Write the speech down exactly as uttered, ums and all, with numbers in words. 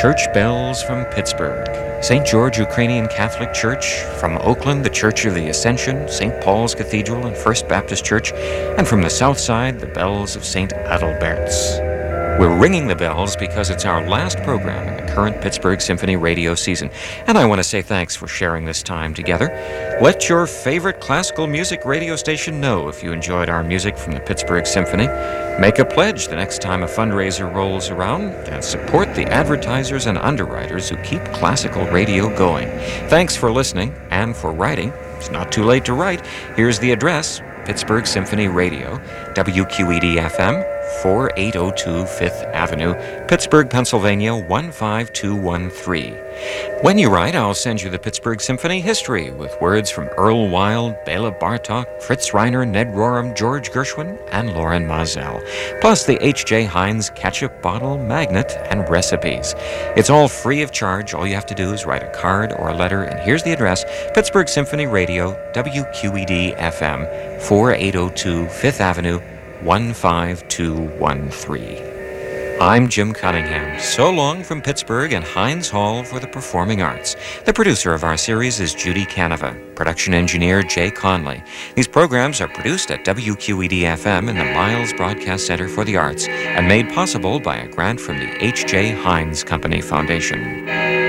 Church bells from Pittsburgh, Saint George Ukrainian Catholic Church, from Oakland, the Church of the Ascension, Saint Paul's Cathedral and First Baptist Church, and from the south side, the bells of Saint Adalbert's. We're ringing the bells because it's our last program in the current Pittsburgh Symphony radio season, and I want to say thanks for sharing this time together. Let your favorite classical music radio station know if you enjoyed our music from the Pittsburgh Symphony. Make a pledge the next time a fundraiser rolls around, and support the advertisers and underwriters who keep classical radio going. Thanks for listening and for writing. It's not too late to write. Here's the address: Pittsburgh Symphony Radio, W Q E D F M, forty-eight oh two Fifth Avenue, Pittsburgh, Pennsylvania, one five two one three. When you write, I'll send you the Pittsburgh Symphony history with words from Earl Wild, Bela Bartok, Fritz Reiner, Ned Rorem, George Gershwin, and Loren Mazel, plus the H J Heinz ketchup bottle, magnet, and recipes. It's all free of charge. All you have to do is write a card or a letter, and here's the address: Pittsburgh Symphony Radio, W Q E D F M, forty-eight oh two Fifth Avenue, one five two one three. I'm Jim Cunningham. So long from Pittsburgh and Heinz Hall for the Performing Arts. The producer of our series is Judy Canova. Production engineer Jay Conley. These programs are produced at W Q E D F M in the Miles Broadcast Center for the Arts and made possible by a grant from the H J Heinz Company Foundation.